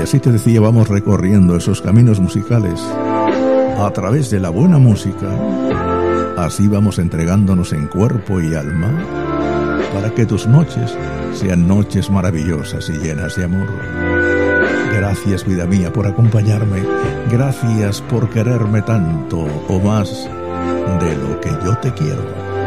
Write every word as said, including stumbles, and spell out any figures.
así te decía, vamos recorriendo esos caminos musicales a través de la buena música. Así vamos entregándonos en cuerpo y alma para que tus noches sean noches maravillosas y llenas de amor. Gracias, vida mía, por acompañarme. Gracias por quererme tanto o más de lo que yo te quiero.